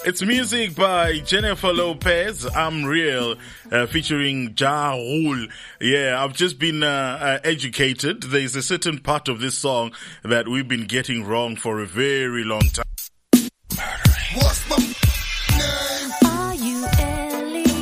It's music by Jennifer Lopez, I'm Real, featuring Ja Rule. Yeah, I've just been educated. There's a certain part of this song that we've been getting wrong for a very long time. What's my name? Are you Ellie?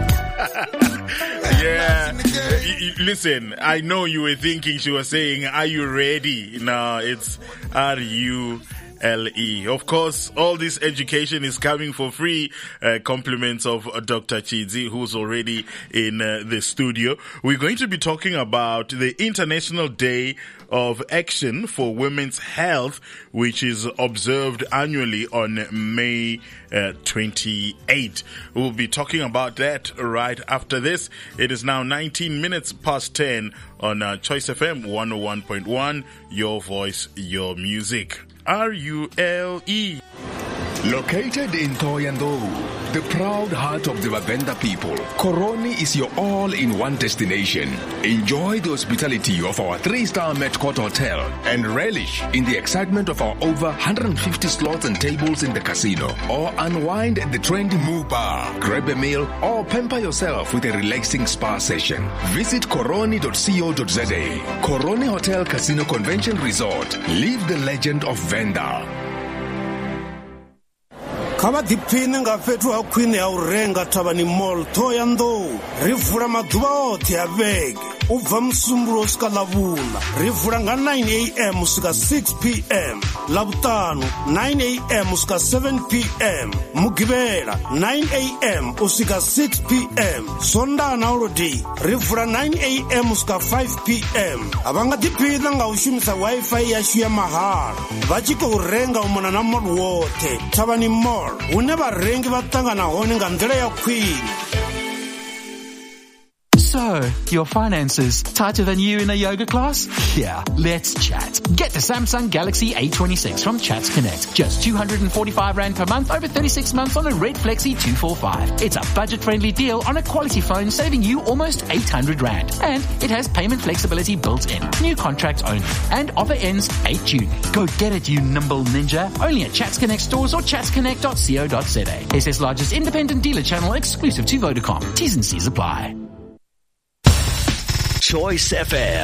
Yeah. Listen, I know you were thinking she was saying, are you ready? No, it's R-U-L-E. Of course, all this education is coming for free. Compliments of Dr. Chizi, who's already in the studio. We're going to be talking about the International Day of Action for Women's Health, which is observed annually on May 28. We'll be talking about that right after this. It is now 19 minutes past 10 on Choice FM 101.1. Your voice, your music. R-U-L-E. Located in Thohoyandou, the proud heart of the Bavenda people, Koroni is your all-in-one destination. Enjoy the hospitality of our 3-star Met Court Hotel and relish in the excitement of our over 150 slots and tables in the casino. Or unwind at the trendy Moo Bar, grab a meal, or pamper yourself with a relaxing spa session. Visit koroni.co.za. Koroni Hotel Casino Convention Resort. Live the legend of Venda. Kava diphine nga fhethu ha khwine ya u renga Thavhani Mall Thohoyandou. Ri vula maḓuvha oṱhe a vhege. U bva musumbulo usika ḽavhuḽa. Ri vula nga 9 a.m. usika 6 p.m. Ḽavhuṱanu 9 a.m. usika 7 p.m. Mugivhela 9 a.m. usika 6 p.m. Sondaha na Holiday ri vula 9 a.m. usika 5 p.m. Vha nga ḓiphina nga u shumisa Wi-Fi yashu ya mahala. Vha tshi khou renga u mona na mall woṱhe. Thavhani Mall hune vharengi vha ṱangana hone nga nḓila ya khwine. So, your finances tighter than you in a yoga class? Yeah, let's chat. Get the Samsung Galaxy A26 from Chats Connect. Just 245 Rand per month over 36 months on a Red Flexi 245. It's a budget-friendly deal on a quality phone, saving you almost 800 Rand. And it has payment flexibility built in. New contract only. And offer ends 8 June. Go get it, you nimble ninja. Only at Chats Connect stores or chatsconnect.co.za. SA's largest independent dealer channel exclusive to Vodacom. T's and C's apply. Choice FM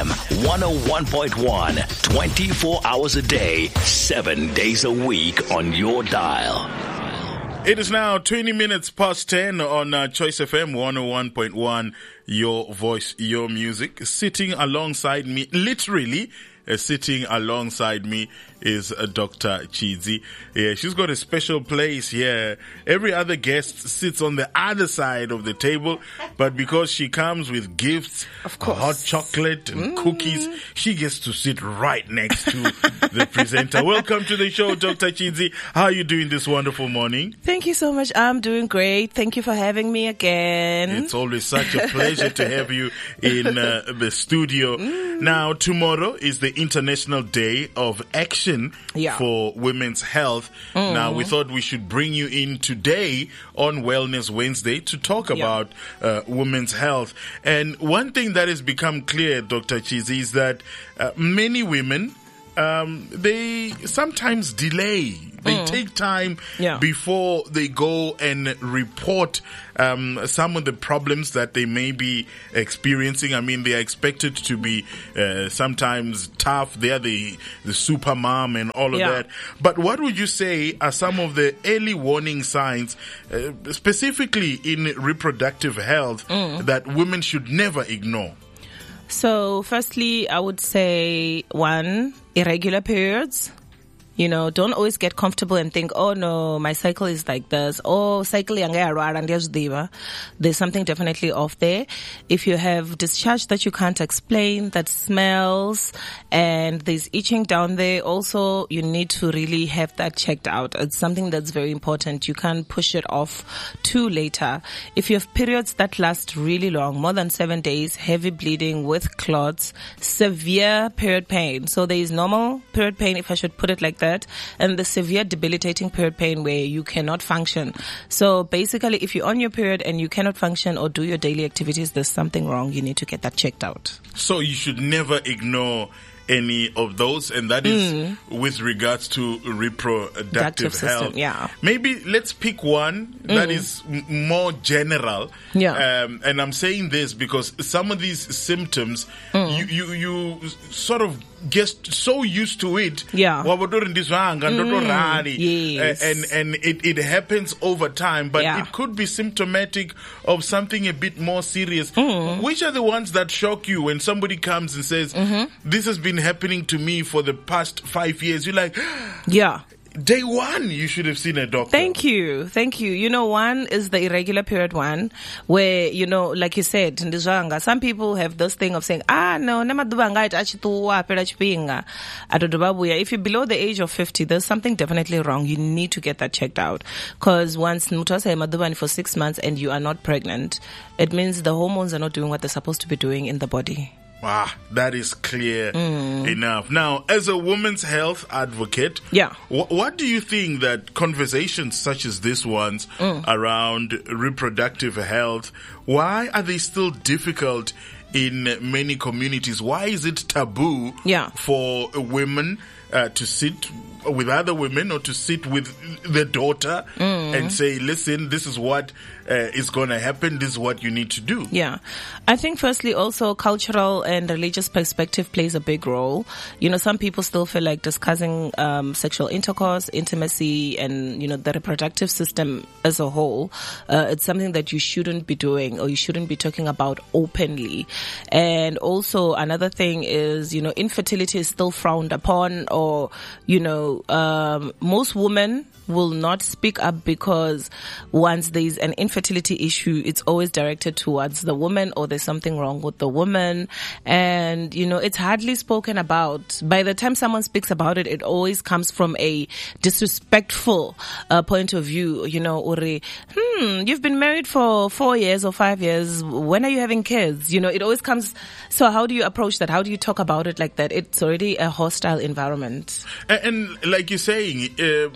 101.1, 24 hours a day, 7 days a week on your dial. It is now 20 minutes past 10 on Choice FM 101.1, your voice, your music. Sitting alongside me, literally sitting alongside me is Dr. Chizi. Yeah, she's got a special place here. Every other guest sits on the other side of the table, but because she comes with gifts, of course, hot chocolate and cookies, she gets to sit right next to the presenter. Welcome to the show, Dr. Chizi. How are you doing this wonderful morning? Thank you so much. I'm doing great. Thank you for having me again. It's always such a pleasure to have you in the studio. Now, tomorrow is the International Day of Action for Women's Health. Now, we thought we should bring you in today on Wellness Wednesday to talk about women's health. And one thing that has become clear, Dr. Chizi, is that many women, they sometimes delay. They take time before they go and report some of the problems that they may be experiencing. I mean, they are expected to be sometimes tough. They are the super mom and all of that. But what would you say are some of the early warning signs, specifically in reproductive health, that women should never ignore? So, firstly, I would say, 1, irregular periods. You know, don't always get comfortable and think, oh no, my cycle is like this. Oh, cycle there's something definitely off there. If you have discharge that you can't explain, that smells, and there's itching down there, also you need to really have that checked out. It's something that's very important. You can't push it off to later. If you have periods that last really long, more than 7 days, heavy bleeding with clots, severe period pain. So there is normal period pain, if I should put it like that, and the severe debilitating period pain where you cannot function. So basically, if you're on your period and you cannot function or do your daily activities, there's something wrong. You need to get that checked out. So you should never ignore any of those, and that is with regards to reproductive health. Yeah. Maybe let's pick one that is more general. Yeah. And I'm saying this because some of these symptoms, you sort of get so used to it. Yeah. Yes. And it happens over time, but it could be symptomatic of something a bit more serious. Which are the ones that shock you when somebody comes and says, this has been happening to me for the past 5 years? You're like, yeah. Day one, you should have seen a doctor. Thank you. You know, one is the irregular period one, where, you know, like you said, some people have this thing of saying, no, if you're below the age of 50, there's something definitely wrong. You need to get that checked out. Because once for 6 months and you are not pregnant, it means the hormones are not doing what they're supposed to be doing in the body. That is clear enough. Now, as a women's health advocate, what do you think that conversations such as this ones around reproductive health, why are they still difficult in many communities? Why is it taboo for women to sit with other women or to sit with the daughter and say, listen, this is what is going to happen, this is what you need to do? Yeah. I think firstly also cultural and religious perspective plays a big role. You know, some people still feel like discussing sexual intercourse, intimacy, and, you know, the reproductive system as a whole, it's something that you shouldn't be doing or you shouldn't be talking about openly. And also another thing is, you know, infertility is still frowned upon, or, you know, most women will not speak up because once there's an infertility issue, it's always directed towards the woman, or there's something wrong with the woman. And, you know, it's hardly spoken about. By the time someone speaks about it, it always comes from a disrespectful point of view. You know, Uri, you've been married for 4 years or 5 years. When are you having kids? You know, it always comes. So how do you approach that? How do you talk about it like that? It's already a hostile environment. And like you're saying,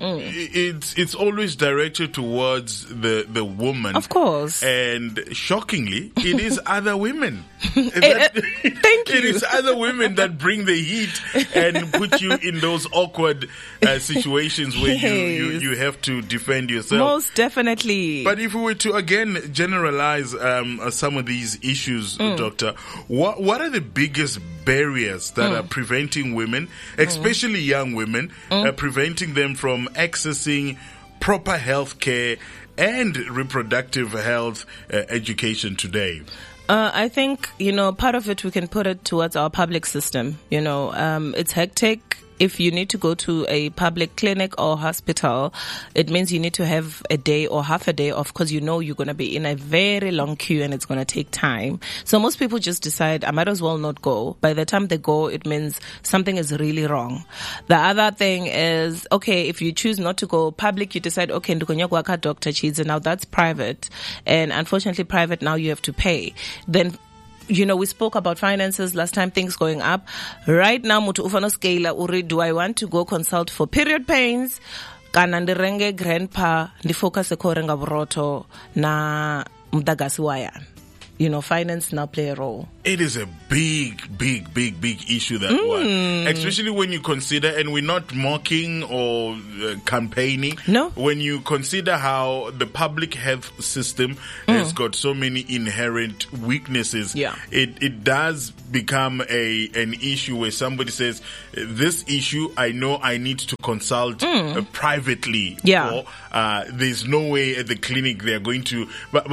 it's always directed towards the woman. Of course. And shockingly, it is other women. Thank you. It is other women that bring the heat and put you in those awkward situations where you have to defend yourself. Most definitely. But if we were to again generalize some of these issues, Doctor, what are the biggest barriers that are preventing women, especially young women, preventing them from accessing proper health care and reproductive health education today? I think, you know, part of it we can put it towards our public system. You know, it's hectic. If you need to go to a public clinic or hospital, it means you need to have a day or half a day off, because you know you're going to be in a very long queue and it's going to take time. So most people just decide, I might as well not go. By the time they go, it means something is really wrong. The other thing is, okay, if you choose not to go public, you decide, okay, ndukonyagwaka Dr. Chiza, now that's private. And unfortunately, private, now you have to pay. Then, you know, we spoke about finances last time, things going up. Right now, mutu ufano scale uri, do I want to go consult for period pains? Kana ndirenge grandpa, ndi focus ko renga broto na mdagasi wayan. You know, finance now play a role. It is a big issue, that one. Especially when you consider, and we're not mocking or campaigning. No. When you consider how the public health system has got so many inherent weaknesses, it does become an issue where somebody says, this issue, I know I need to consult privately. Yeah. Or there's no way at the clinic they're going to...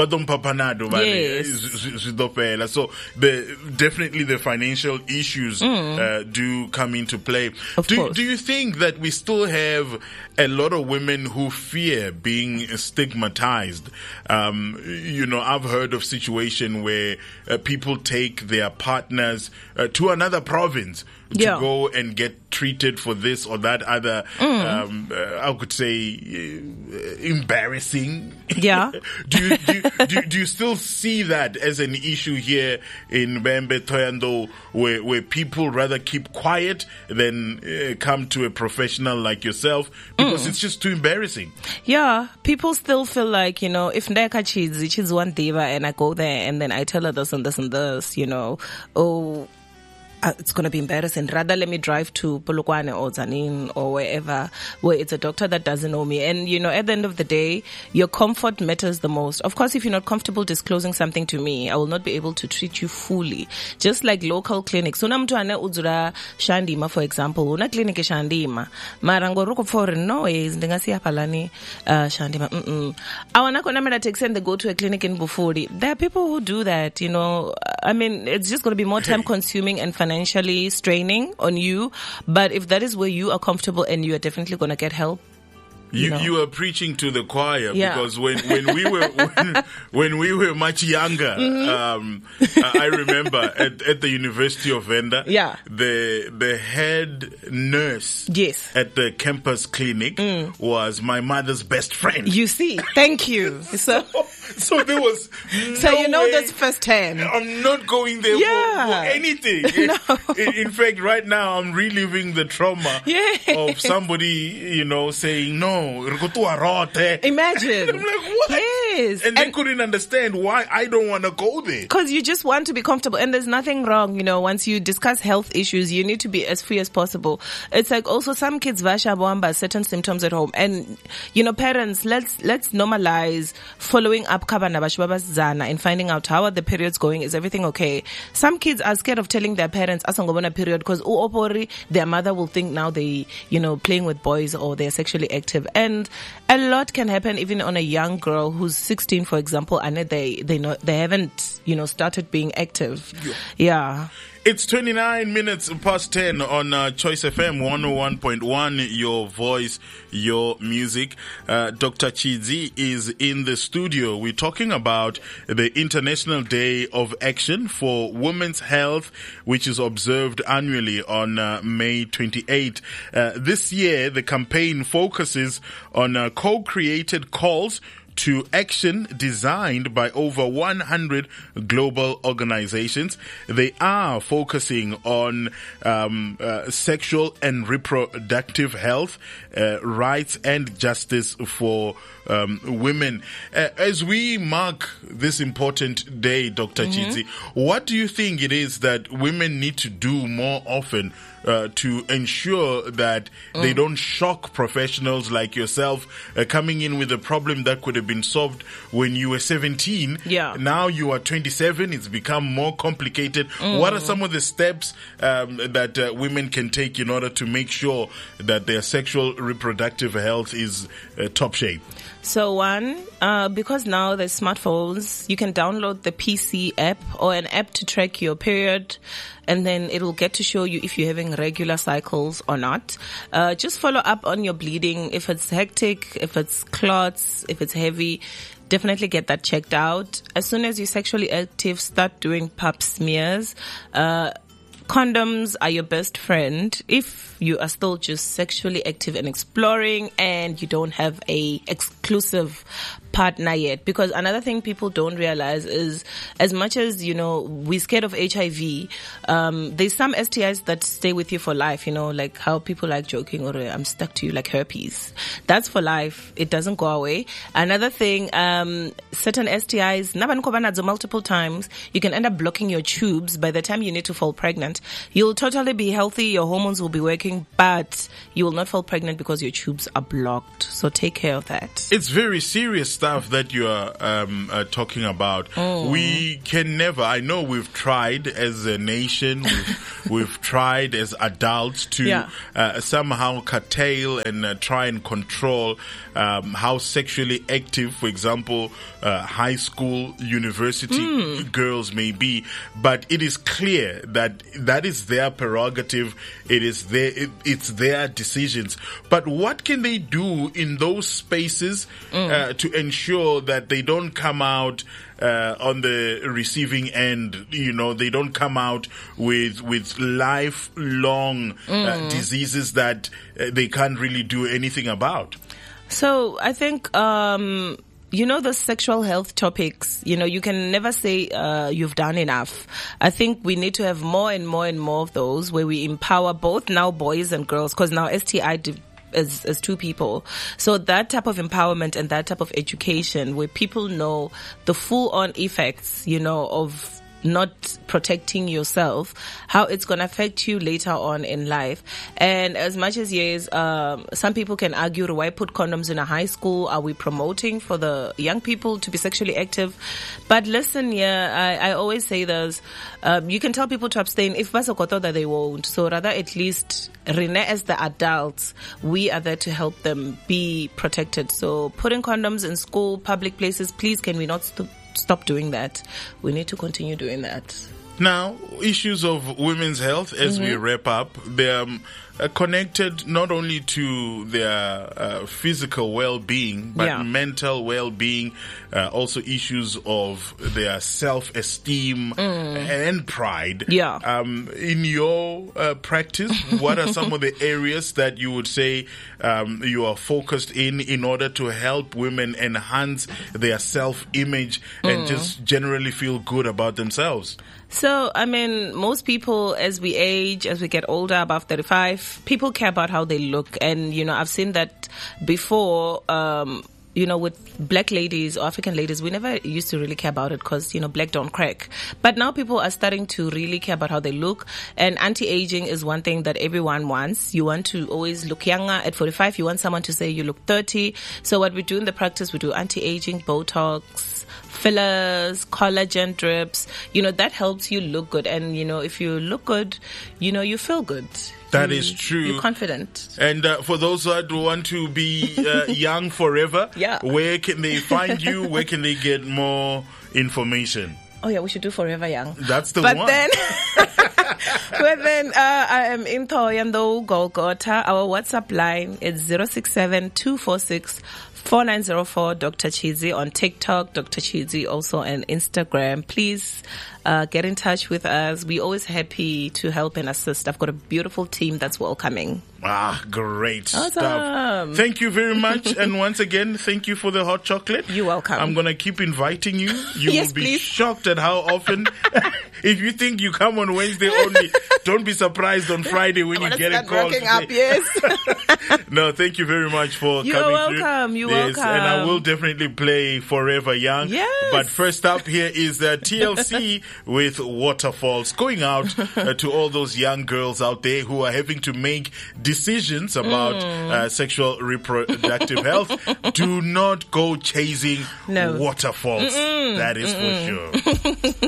Yes. So definitely the financial issues do come into play. Do you think that we still have a lot of women who fear being stigmatized? You know, I've heard of situation where people take their partners to another province to go and get treated for this or that other, I could say, embarrassing. Yeah. Do you still see that as an issue here in Bembe Thoyandou, where people rather keep quiet than come to a professional like yourself because it's just too embarrassing? Yeah, people still feel like, you know, if Ndeka she's one diva and I go there and then I tell her this and this and this, you know, it's going to be embarrassing. Rather, let me drive to Polokwane or Zanin or wherever, where it's a doctor that doesn't know me. And, at the end of the day, your comfort matters the most. Of course, if you're not comfortable disclosing something to me, I will not be able to treat you fully. Just like local clinics. Una mtu ane uzura Shandima, for example. Una clinic Shandima. Marango ruko foreign, no ways. Ndengasi apalani, Shandima. Awana kona mera takes and they go to a clinic in Bufuri. There are people who do that, I mean, it's just going to be more time consuming and financially straining on you. But if that is where you are comfortable and you are definitely going to get help. You are preaching to the choir because when we were much younger, I remember at the University of Venda, the head nurse at the campus clinic was my mother's best friend. You see, thank you. So there was so that's firsthand. I'm not going there for anything. No. In fact, right now I'm reliving the trauma of somebody, saying no. Imagine. I'm like, what? Yes. And they couldn't understand why I don't want to go there. Because you just want to be comfortable. And there's nothing wrong, once you discuss health issues, you need to be as free as possible. It's like also some kids vasha boamba certain symptoms at home. And, parents, let's normalize following up kabana bashbaba zana and finding out how are the periods going. Is everything okay? Some kids are scared of telling their parents asangobona period because their mother will think now they, playing with boys or they're sexually active. And a lot can happen even on a young girl who's 16, for example, and they haven't, started being active. Yeah. It's 29 minutes past 10 on Choice FM 101.1, your voice, your music. Dr. Chizi is in the studio. We're talking about the International Day of Action for Women's Health, which is observed annually on May 28. This year, the campaign focuses on co-created calls to action designed by over 100 global organizations. They are focusing on sexual and reproductive health, rights and justice for women. As we mark this important day, Dr. Chizi, what do you think it is that women need to do more often to ensure that they don't shock professionals like yourself coming in with a problem that could have been solved when you were 17? Now you are 27. It's become more complicated. What are some of the steps that women can take in order to make sure that their sexual reproductive health is top shape? So one, because now there's smartphones, you can download the PC app or an app to track your period, and then it will get to show you if you're having regular cycles or not. Just follow up on your bleeding. If it's hectic, if it's clots, if it's heavy, definitely get that checked out. As soon as you're sexually active, start doing pap smears. Condoms are your best friend if you are still just sexually active and exploring and you don't have a exclusive partner yet. Because another thing people don't realize is, as much as, we're scared of HIV, there's some STIs that stay with you for life, like how people like joking, or I'm stuck to you, like herpes. That's for life. It doesn't go away. Another thing, certain STIs, multiple times, you can end up blocking your tubes. By the time you need to fall pregnant, you'll totally be healthy, your hormones will be working, but you will not fall pregnant because your tubes are blocked. So take care of that. It's very serious stuff that you are talking about. We can never, I know we've tried as a nation, we've tried as adults to somehow curtail and try and control how sexually active, for example, high school, university girls may be. But it is clear that that is their prerogative. It's their decisions. But what can they do in those spaces to ensure that they don't come out on the receiving end? They don't come out with lifelong diseases that they can't really do anything about. So I think the sexual health topics, you can never say you've done enough. I think we need to have more and more and more of those where we empower both now boys and girls, because now STI as two people. So that type of empowerment and that type of education where people know the full-on effects, of not protecting yourself, how it's going to affect you later on in life. And as much as, yes, some people can argue, why put condoms in a high school? Are we promoting for the young people to be sexually active? But listen, I always say this, you can tell people to abstain if basokoto that they won't. So rather, at least, Rene, as the adults, we are there to help them be protected. So putting condoms in school, public places, please, can we not stop doing that? We need to continue doing that. Now, issues of women's health, as we wrap up, they're connected not only to their physical well-being, but mental well-being, also issues of their self-esteem and pride. In your practice, what are some of the areas that you would say you are focused in order to help women enhance their self-image and just generally feel good about themselves? So, I mean, most people, as we age, as we get older, above 35, people care about how they look. And, you know, I've seen that before, you know, with black ladies or African ladies, we never used to really care about it because, you know, black don't crack. But now people are starting to really care about how they look. And anti-aging is one thing that everyone wants. You want to always look younger. At 45, you want someone to say you look 30. So what we do in the practice, we do anti-aging, Botox, fillers, collagen drips. You know, that helps you look good. And, you know, if you look good, you know, you feel good. That is true. You're confident. And for those that want to be young forever, where can they find you? Where can they get more information? Oh, yeah, we should do Forever Young. That's the one. But then I am in Thohoyandou, Golgotha. Our WhatsApp line is 067-246-4904. Dr. Chizi on TikTok, Dr. Chizi also on Instagram. Please get in touch with us. We're always happy to help and assist. I've got a beautiful team that's welcoming. Ah, great stuff. Thank you very much. And once again, thank you for the hot chocolate. You're welcome. I'm going to keep inviting you. You Yes, will be please. shocked at how often. If you think you come on Wednesday only, don't be surprised on Friday when you get a call. Working up, yes. No, thank you very much for You're coming welcome. through. You're Yes, welcome. and I will definitely play Forever Young. Yes. But first up here is TLC with Waterfalls, going out to all those young girls out there who are having to make decisions about sexual reproductive health. Do not go chasing waterfalls. That is for sure.